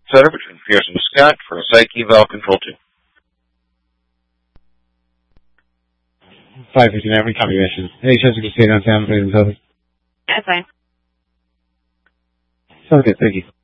center between Pierce and Scott for a Psyche Valve Control 2. 559, recopy mission. Any chance we can stay downtown for the That's fine. Sounds good, thank you.